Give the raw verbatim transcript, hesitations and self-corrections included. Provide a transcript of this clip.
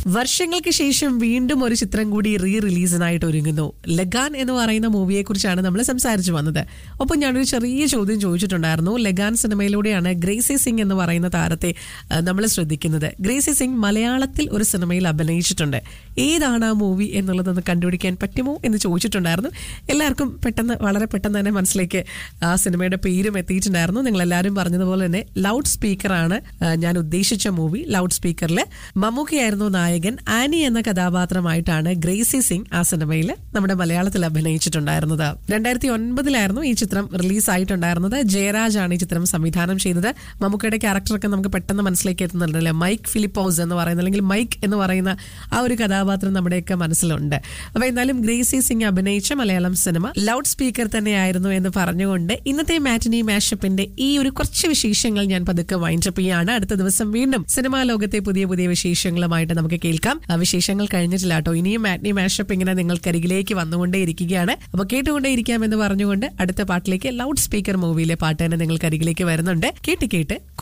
വർഷങ്ങൾക്ക് ശേഷം വീണ്ടും ഒരു ചിത്രം കൂടി റീ റിലീസിനായിട്ട് ഒരുങ്ങുന്നു. ലഗാൻ എന്ന് പറയുന്ന മൂവിയെ കുറിച്ചാണ് നമ്മൾ സംസാരിച്ചു വന്നത്. ഒപ്പം ഞാനൊരു ചെറിയ ചോദ്യം ചോദിച്ചിട്ടുണ്ടായിരുന്നു. ലഗാൻ സിനിമയിലൂടെയാണ് ഗ്രേസി സിംഗ് എന്ന് പറയുന്ന താരത്തെ നമ്മൾ ശ്രദ്ധിക്കുന്നത്. ഗ്രേസി സിംഗ് മലയാളത്തിൽ ഒരു സിനിമയിൽ അഭിനയിച്ചിട്ടുണ്ട്. ഏതാണ് ആ മൂവി എന്നുള്ളതൊന്ന് കണ്ടുപിടിക്കാൻ പറ്റുമോ എന്ന് ചോദിച്ചിട്ടുണ്ടായിരുന്നു. എല്ലാവർക്കും പെട്ടെന്ന് വളരെ പെട്ടെന്ന് തന്നെ മനസ്സിലേക്ക് ആ സിനിമയുടെ പേരും എത്തിയിട്ടുണ്ടായിരുന്നു. നിങ്ങൾ എല്ലാവരും പറഞ്ഞതുപോലെ തന്നെ ലൗഡ് സ്പീക്കറാണ് ഞാൻ ഉദ്ദേശിച്ച മൂവി. ലൗഡ് സ്പീക്കറിൽ മമ്മൂക്കയായിരുന്നു നായകൻ. ആനി എന്ന കഥാപാത്രമായിട്ടാണ് ഗ്രേസി സിംഗ് ആ സിനിമയിൽ നമ്മുടെ മലയാളത്തിൽ അഭിനയിച്ചിട്ടുണ്ടായിരുന്നത്. രണ്ടായിരത്തി ഒൻപതിലായിരുന്നു ഈ ചിത്രം റിലീസ് ആയിട്ടുണ്ടായിരുന്നത്. ജയരാജ് ആണ് ഈ ചിത്രം സംവിധാനം ചെയ്തത്. മമ്മൂക്കയുടെ ക്യാരക്ടറൊക്കെ നമുക്ക് പെട്ടെന്ന് മനസ്സിലേക്ക് എത്തുന്നുണ്ടല്ലേ. മൈക്ക് ഫിലിപ്പോസ് എന്ന് പറയുന്ന അല്ലെങ്കിൽ മൈക്ക് എന്ന് പറയുന്ന ആ ഒരു കഥാപാത്രം നമ്മുടെയൊക്കെ മനസ്സിലുണ്ട്. അപ്പൊ എന്തായാലും ഗ്രേസി സിംഗ് അഭിനയിച്ച മലയാളം സിനിമ ലൗഡ് സ്പീക്കർ തന്നെയായിരുന്നു എന്ന് പറഞ്ഞുകൊണ്ട് ഇന്നത്തെ മാറ്റിനി മാഷപ്പിന്റെ ഈ ഒരു കുറച്ച് വിശേഷങ്ങൾ ഞാൻ പതുക്കെ വൈൻഡപ്പ് ചെയ്യാണ്. അടുത്ത ദിവസം വീണ്ടും സിനിമാ ലോകത്തെ പുതിയ പുതിയ വിശേഷങ്ങളുമായിട്ട് നമുക്ക് കേൾക്കാം. ആ വിശേഷങ്ങൾ കഴിഞ്ഞിട്ടില്ല കേട്ടോ. ഇനിയും മാറ്റിനി മാഷപ്പ് ഇങ്ങനെ നിങ്ങൾക്കരികിലേക്ക് വന്നുകൊണ്ടേ ഇരിക്കുകയാണ്. അപ്പൊ കേട്ടുകൊണ്ടേ ഇരിക്കാം എന്ന് പറഞ്ഞുകൊണ്ട് അടുത്ത പാട്ടിലേക്ക് ലൗഡ് സ്പീക്കർ മൂവിയിലെ പാട്ട് തന്നെ നിങ്ങൾക്കരികിലേക്ക് വരുന്നുണ്ട്. കേട്ട് കേട്ട്